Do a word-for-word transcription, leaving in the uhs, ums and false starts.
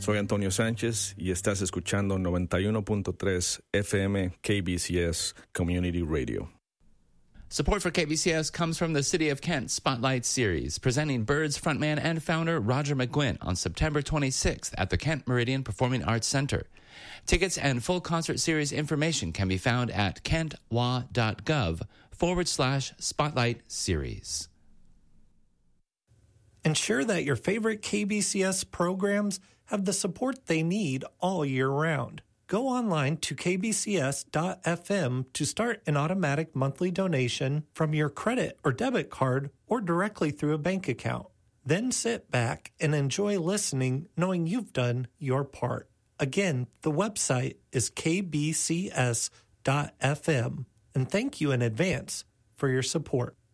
Soy Antonio Sánchez y estás escuchando noventa y uno punto tres F M K B C S Community Radio. Support for K B C S comes from the City of Kent Spotlight Series, presenting Birds frontman and founder Roger McGuinn on September twenty-sixth at the Kent Meridian Performing Arts Center. Tickets and full concert series information can be found at kentwa.gov forward slash spotlight series. Ensure that your favorite K B C S programs have the support they need all year round. Go online to k b c s dot f m to start an automatic monthly donation from your credit or debit card or directly through a bank account. Then sit back and enjoy listening knowing you've done your part. Again, the website is k b c s dot f m, and thank you in advance for your support.